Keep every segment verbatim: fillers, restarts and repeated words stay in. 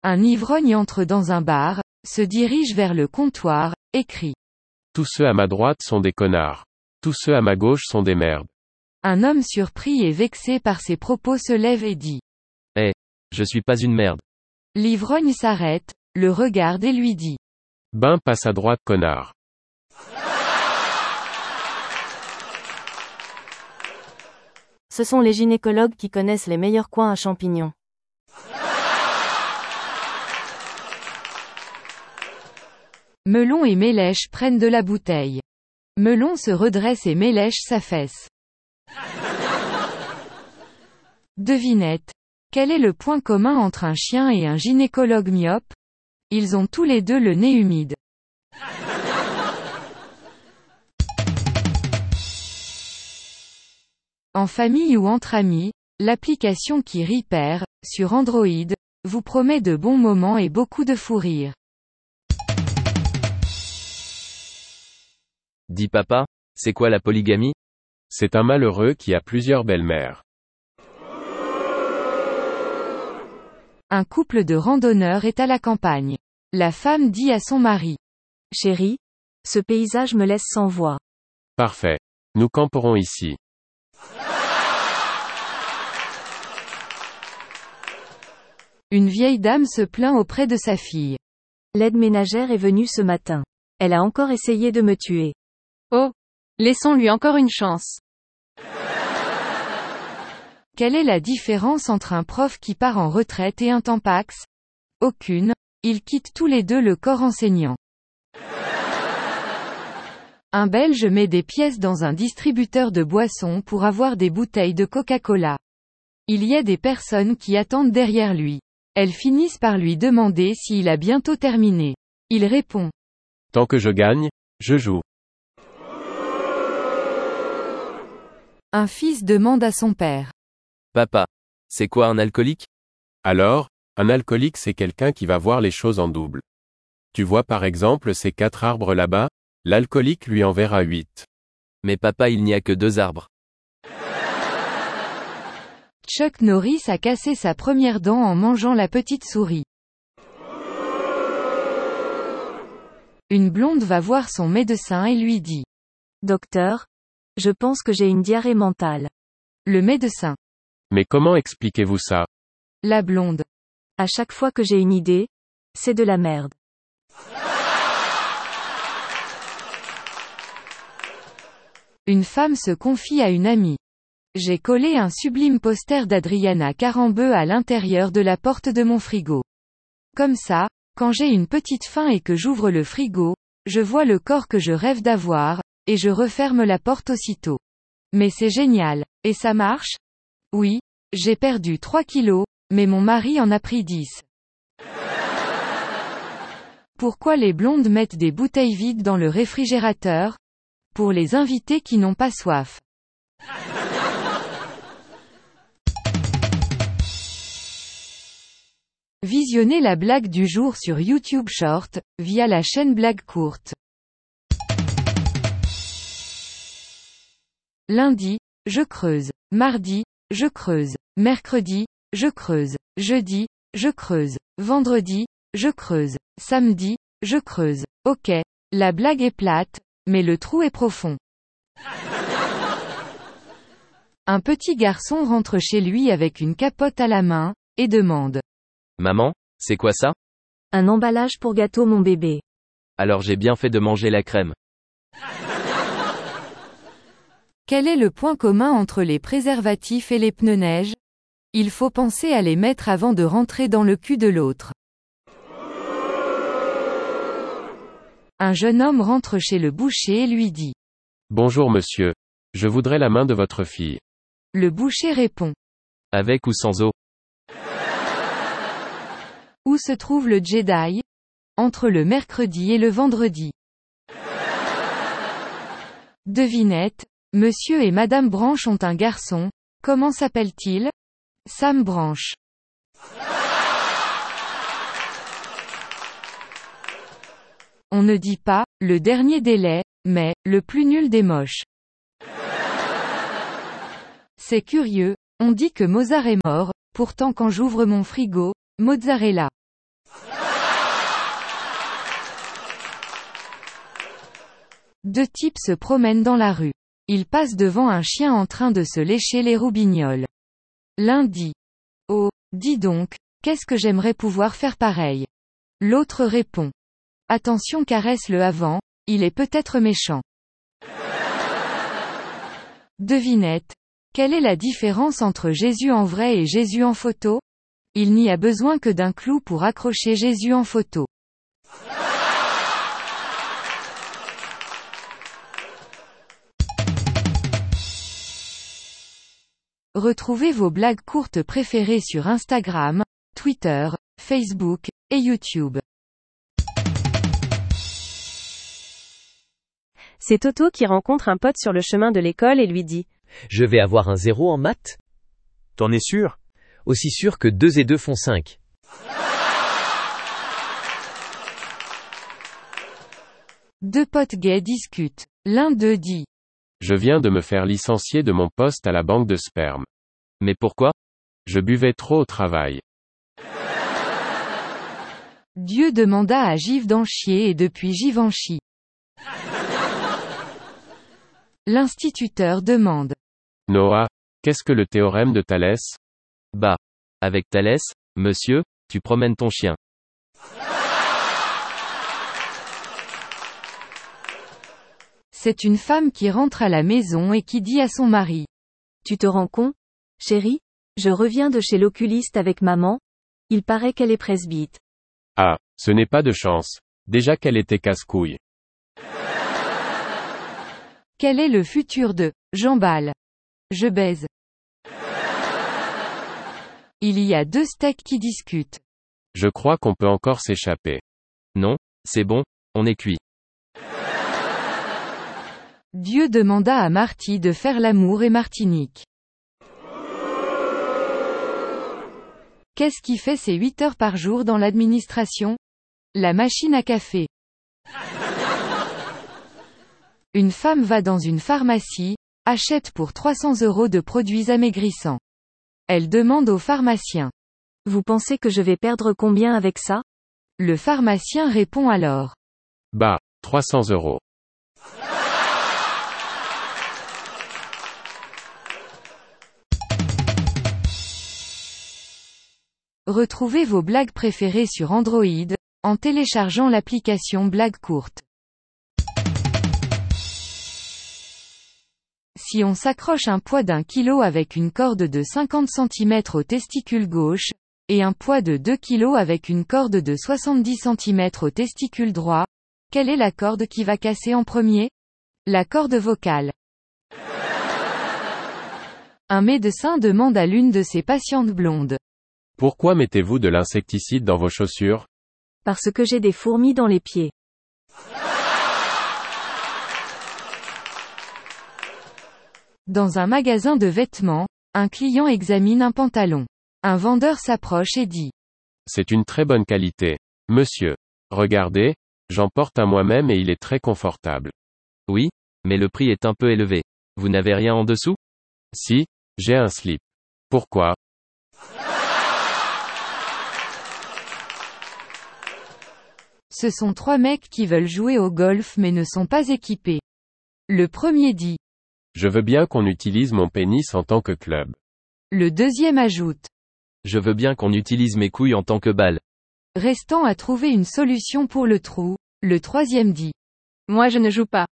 Un ivrogne entre dans un bar, se dirige vers le comptoir, et crie. Tous ceux à ma droite sont des connards. Tous ceux à ma gauche sont des merdes. Un homme surpris et vexé par ces propos se lève et dit. Eh, je suis pas une merde. L'ivrogne s'arrête, le regarde et lui dit. Ben passe à droite connard. Ce sont les gynécologues qui connaissent les meilleurs coins à champignons. Melon et Mélèche prennent de la bouteille. Melon se redresse et Mélèche s'affaisse. Devinette. Quel est le point commun entre un chien et un gynécologue myope? Ils ont tous les deux le nez humide. En famille ou entre amis, l'application qui Repair, sur Android, vous promet de bons moments et beaucoup de fou rire. Dis papa, c'est quoi la polygamie? C'est un malheureux qui a plusieurs belles-mères. Un couple de randonneurs est à la campagne. La femme dit à son mari. Chérie, ce paysage me laisse sans voix. Parfait. Nous camperons ici. Une vieille dame se plaint auprès de sa fille. L'aide ménagère est venue ce matin. Elle a encore essayé de me tuer. Oh, laissons-lui encore une chance. Quelle est la différence entre un prof qui part en retraite et un tampax? Aucune, ils quittent tous les deux le corps enseignant. Un Belge met des pièces dans un distributeur de boissons pour avoir des bouteilles de Coca-Cola. Il y a des personnes qui attendent derrière lui. Elles finissent par lui demander s'il a bientôt terminé. Il répond. Tant que je gagne, je joue. Un fils demande à son père. Papa, c'est quoi un alcoolique? Alors, un alcoolique c'est quelqu'un qui va voir les choses en double. Tu vois par exemple ces quatre arbres là-bas, l'alcoolique lui en verra huit. Mais papa il n'y a que deux arbres. Chuck Norris a cassé sa première dent en mangeant la petite souris. Une blonde va voir son médecin et lui dit. Docteur, je pense que j'ai une diarrhée mentale. Le médecin. Mais comment expliquez-vous ça? La blonde. À chaque fois que j'ai une idée, c'est de la merde. Une femme se confie à une amie. J'ai collé un sublime poster d'Adriana Carambeu à l'intérieur de la porte de mon frigo. Comme ça, quand j'ai une petite faim et que j'ouvre le frigo, je vois le corps que je rêve d'avoir, et je referme la porte aussitôt. Mais c'est génial. Et ça marche? Oui, j'ai perdu trois kilos, mais mon mari en a pris dix. Pourquoi les blondes mettent des bouteilles vides dans le réfrigérateur? Pour les invités qui n'ont pas soif. Visionnez la blague du jour sur YouTube Short, via la chaîne Blague Courte. Lundi, je creuse. Mardi, je creuse. Mercredi, je creuse. Jeudi, je creuse. Vendredi, je creuse. Samedi, je creuse. Ok, la blague est plate, mais le trou est profond. Un petit garçon rentre chez lui avec une capote à la main, et demande. Maman, c'est quoi ça? Un emballage pour gâteau mon bébé. Alors j'ai bien fait de manger la crème. Quel est le point commun entre les préservatifs et les pneus neige? Il faut penser à les mettre avant de rentrer dans le cul de l'autre. Un jeune homme rentre chez le boucher et lui dit. Bonjour monsieur. Je voudrais la main de votre fille. Le boucher répond. Avec ou sans eau? Où se trouve le Jedi? Entre le mercredi et le vendredi. Devinette. Monsieur et Madame Branche ont un garçon. Comment s'appelle-t-il? Sam Branche. On ne dit pas, le dernier délai, mais, le plus nul des moches. C'est curieux, on dit que Mozart est mort, pourtant quand j'ouvre mon frigo, mozzarella. Deux types se promènent dans la rue. Ils passent devant un chien en train de se lécher les roubignoles. L'un dit. Oh, dis donc, qu'est-ce que j'aimerais pouvoir faire pareil. L'autre répond. Attention, caresse-le avant, il est peut-être méchant. Devinette. Quelle est la différence entre Jésus en vrai et Jésus en photo? Il n'y a besoin que d'un clou pour accrocher Jésus en photo. Retrouvez vos blagues courtes préférées sur Instagram, Twitter, Facebook, et YouTube. C'est Toto qui rencontre un pote sur le chemin de l'école et lui dit « Je vais avoir un zéro en maths ?»« T'en es sûr ?»« Aussi sûr que deux et deux font cinq. » Deux potes gays discutent. L'un d'eux dit. Je viens de me faire licencier de mon poste à la banque de sperme. Mais pourquoi? Je buvais trop au travail. Dieu demanda à Givre d'en chier et depuis Givre en chie. L'instituteur demande. Noah, qu'est-ce que le théorème de Thalès? Bah. Avec Thalès, monsieur, tu promènes ton chien. C'est une femme qui rentre à la maison et qui dit à son mari. Tu te rends compte, chérie? Je reviens de chez l'oculiste avec maman. Il paraît qu'elle est presbyte. Ah, ce n'est pas de chance. Déjà qu'elle était casse-couille. Quel est le futur de Jean Bal? Je baise. Il y a deux steaks qui discutent. Je crois qu'on peut encore s'échapper. Non, c'est bon, on est cuit. Dieu demanda à Marty de faire l'amour et Martinique. Qu'est-ce qui fait ses huit heures par jour dans l'administration? La machine à café. Une femme va dans une pharmacie, achète pour trois cents euros de produits amaigrissants. Elle demande au pharmacien. Vous pensez que je vais perdre combien avec ça? Le pharmacien répond alors. Bah, trois cents euros. Retrouvez vos blagues préférées sur Android, en téléchargeant l'application Blagues courtes. Si on s'accroche un poids d'un kilo avec une corde de cinquante centimètres au testicule gauche, et un poids de deux kilos avec une corde de soixante-dix centimètres au testicule droit, quelle est la corde qui va casser en premier? La corde vocale. Un médecin demande à l'une de ses patientes blondes. Pourquoi mettez-vous de l'insecticide dans vos chaussures? Parce que j'ai des fourmis dans les pieds. Dans un magasin de vêtements, un client examine un pantalon. Un vendeur s'approche et dit. C'est une très bonne qualité. Monsieur. Regardez, j'en porte un moi-même et il est très confortable. Oui, mais le prix est un peu élevé. Vous n'avez rien en dessous? Si, j'ai un slip. Pourquoi? Ce sont trois mecs qui veulent jouer au golf mais ne sont pas équipés. Le premier dit. Je veux bien qu'on utilise mon pénis en tant que club. Le deuxième ajoute. Je veux bien qu'on utilise mes couilles en tant que balle. Restant à trouver une solution pour le trou, le troisième dit. Moi je ne joue pas.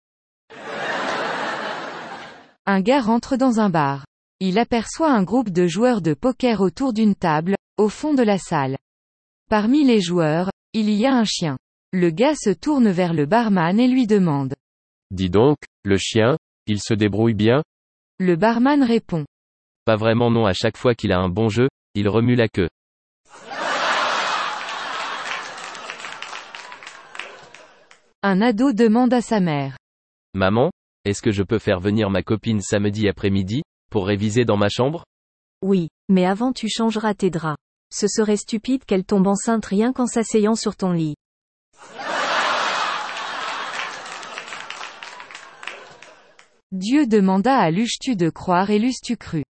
Un gars rentre dans un bar. Il aperçoit un groupe de joueurs de poker autour d'une table, au fond de la salle. Parmi les joueurs, il y a un chien. Le gars se tourne vers le barman et lui demande. Dis donc, le chien, il se débrouille bien? Le barman répond. Pas vraiment non, à chaque fois qu'il a un bon jeu, il remue la queue. Un ado demande à sa mère. Maman, est-ce que je peux faire venir ma copine samedi après-midi, pour réviser dans ma chambre? Oui, mais avant tu changeras tes draps. Ce serait stupide qu'elle tombe enceinte rien qu'en s'asseyant sur ton lit. Dieu demanda à Lustu de croire et Lustu crut.